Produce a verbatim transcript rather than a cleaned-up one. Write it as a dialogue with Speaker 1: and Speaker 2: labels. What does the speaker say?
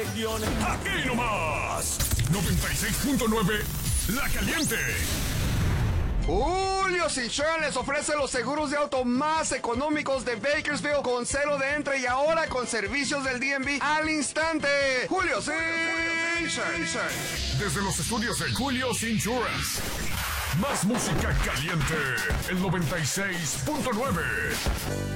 Speaker 1: región.
Speaker 2: Aquí nomás, noventa y seis punto nueve, La Caliente.
Speaker 3: Julio's Insurance les ofrece los seguros de auto más económicos de Bakersfield con cero de entre y ahora con servicios del D M V al instante. Julio's Insurance.
Speaker 2: Desde los estudios de Julio's Insurance. Más música caliente. El noventa y seis punto nueve.